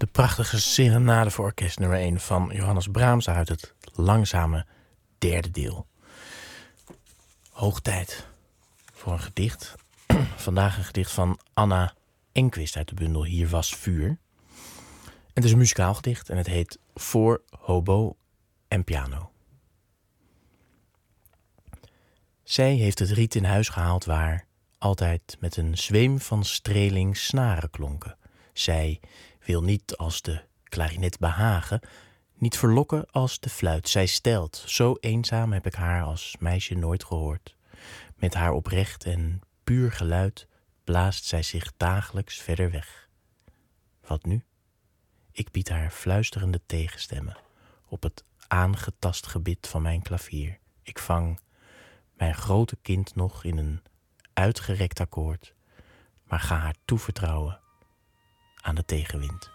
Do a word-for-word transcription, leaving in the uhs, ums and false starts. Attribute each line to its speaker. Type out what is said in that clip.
Speaker 1: De prachtige serenade voor orkest nummer één van Johannes Brahms uit het langzame derde deel. Hoog tijd voor een gedicht. Vandaag een gedicht van Anna Enquist uit de bundel Hier was vuur. Het is een muzikaal gedicht en het heet Voor hobo en piano. Zij heeft het riet in huis gehaald waar altijd met een zweem van streling snaren klonken. Zij wil niet als de klarinet behagen, niet verlokken als de fluit. Zij stelt, zo eenzaam heb ik haar als meisje nooit gehoord. Met haar oprecht en puur geluid blaast zij zich dagelijks verder weg. Wat nu? Ik bied haar fluisterende tegenstemmen op het aangetast gebit van mijn klavier. Ik vang mijn grote kind nog in een uitgerekt akkoord, maar ga haar toevertrouwen aan de tegenwind.